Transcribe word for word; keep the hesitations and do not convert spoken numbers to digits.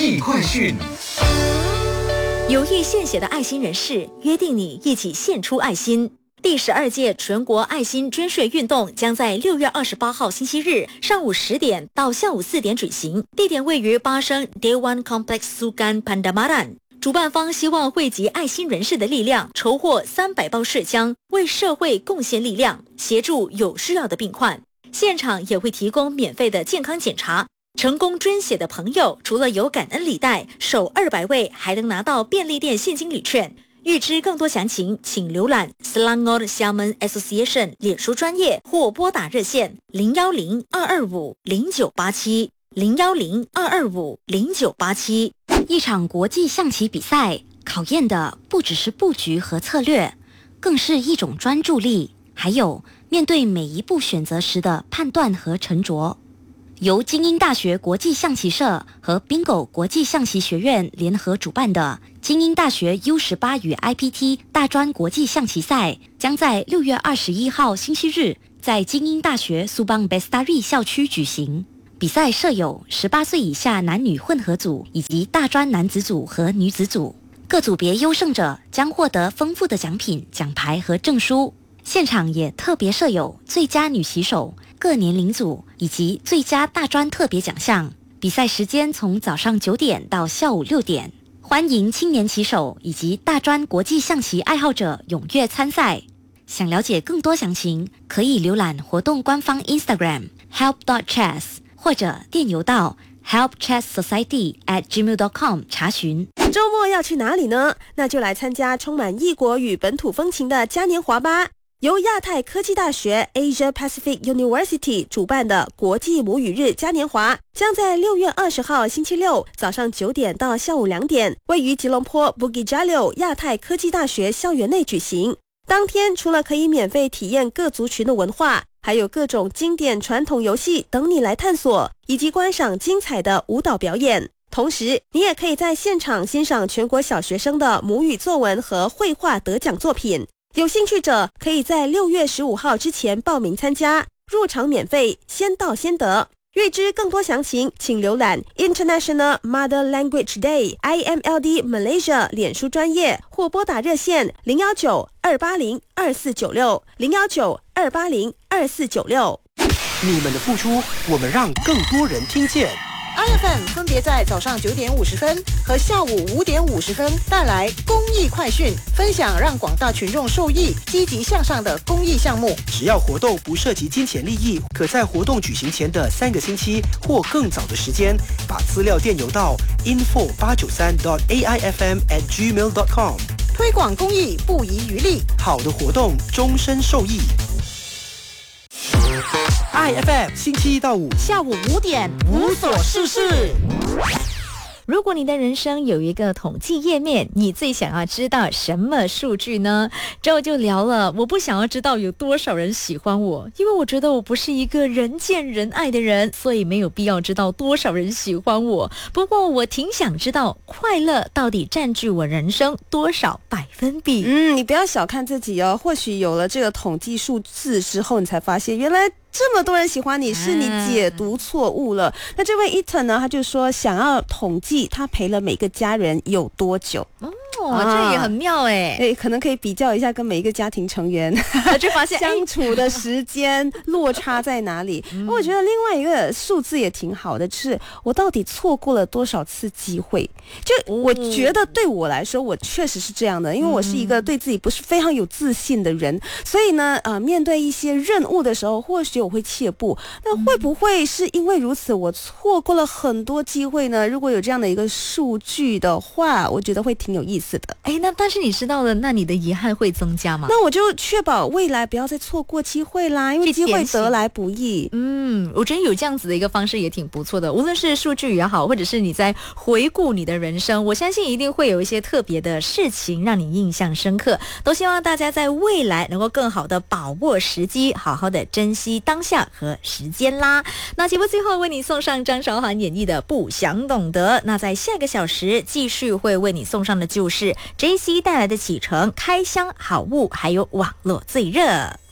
益快讯。 有意献血的爱心人士约定你一起献出爱心。第十二届全国爱心捐血运动将在六月二十八号星期日上午十点到下午四点举行，地点位于巴生 Dewan Complex Sukan Pandamaran。主办方希望汇集爱心人士的力量，筹获三百包血浆，为社会贡献力量，协助有需要的病患。现场也会提供免费的健康检查。成功捐血的朋友，除了有感恩礼袋，首二百位还能拿到便利店现金礼券。预知更多详情，请浏览 Selangor Xiamen Association 脸书专页或拨打热线零一零二二五零九八七零一零二二五零九八七。 一场国际象棋比赛考验的不只是布局和策略，更是一种专注力，还有面对每一步选择时的判断和沉着。由精英大学国际象棋社和 Bingo 国际象棋学院联合主办的精英大学 U 十八 与 I P T 大专国际象棋赛，将在六月二十一号星期日在精英大学 Subang Bestari 校区举行。比赛设有十八岁以下男女混合组以及大专男子组和女子组，各组别优胜者将获得丰富的奖品、奖牌和证书。现场也特别设有最佳女棋手、各年龄组以及最佳大专特别奖项。比赛时间从早上九点到下午六点，欢迎青年棋手以及大专国际象棋爱好者踊跃参赛。想了解更多详情，可以浏览活动官方 Instagram help dot chess 或者电邮到 help chess society at gmail dot com 查询。 周末要去哪里呢？那就来参加充满异国与本土风情的嘉年华吧。由亚太科技大学 Asia Pacific University 主办的国际母语日嘉年华，将在六月二十号星期六早上九点到下午两点，位于吉隆坡 Bukit Jalil 亚太科技大学校园内举行。当天除了可以免费体验各族群的文化，还有各种经典传统游戏等你来探索，以及观赏精彩的舞蹈表演。同时，你也可以在现场欣赏全国小学生的母语作文和绘画得奖作品。有兴趣者可以在六月十五号之前报名参加，入场免费，先到先得。预知更多详情，请浏览 International Mother Language Day I M L D Malaysia 脸书专页或拨打热线零一九二八零二四九六零一九二八零二四九六。 你们的付出，我们让更多人听见。 I F M 分别在早上九点五十分和下午五点五十分带来公益快讯，分享让广大群众受益、积极向上的公益项目。 只要活动不涉及金钱利益，可在活动举行前的三个星期或更早的时间，把资料电邮到 info 八九三 dot a i f m at gmail dot com。 推广公益不遗余力， 好的活动终身受益。I F M 星期一到五下午五点无所事事。 如果你的人生有一个统计页面，你最想要知道什么数据呢？之后就聊了，我不想要知道有多少人喜欢我，因为我觉得我不是一个人见人爱的人，所以没有必要知道多少人喜欢我。不过我挺想知道快乐到底占据我人生多少百分比。 嗯，你不要小看自己哦，或许有了这个统计数字之后，你才发现原来这么多人喜欢你，是你解读错误了。嗯、那这位 Ethan 呢，他就说想要统计他陪了每个家人有多久。 哦，啊、这也很妙哎， 对，可能可以比较一下跟每一个家庭成员就发现相处的时间落差在哪里。嗯、我觉得另外一个数字也挺好的，就是我到底错过了多少次机会。就我觉得对我来说，我确实是这样的，因为我是一个对自己不是非常有自信的人，所以呢，呃，面对一些任务的时候，或许我会怯步。那会不会是因为如此，我错过了很多机会呢？如果有这样的一个数据的话，我觉得会挺有意思的。 哎，那但是你知道了，那你的遗憾会增加吗？ 那我就确保未来不要再错过机会啦，因为机会得来不易。 嗯，我觉得有这样子的一个方式也挺不错的，无论是数据也好，或者是你在回顾你的人生，我相信一定会有一些特别的事情让你印象深刻。都希望大家在未来能够更好的把握时机，好好的珍惜当下和时间啦。那节目最后为你送上张韶涵演绎的《不想懂得》。那在下个小时继续会为你送上的就是 J C 带来的启程、开箱好物，还有网络最热。